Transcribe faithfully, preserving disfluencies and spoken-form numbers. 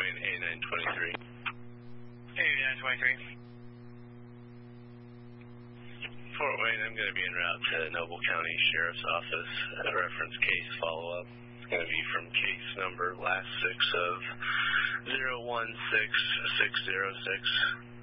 Wayne, A nine twenty-three. A nine twenty-three. Fort Wayne, I'm going to be en route to Noble County Sheriff's Office. A reference case follow-up. It's going to be from case number last six of zero one six six zero six.